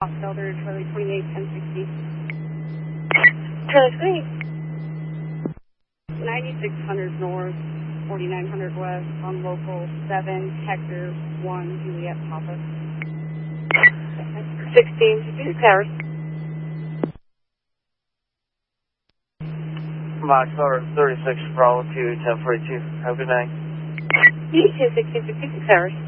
Delta Charlie 28 1060. Charlie 9600 north, 4900 west on local 7 Hector 1 Juliet Papa. 16 Paris. Max Tower 36 Bravo 2 1042. Have a good night. You too, 16 Paris.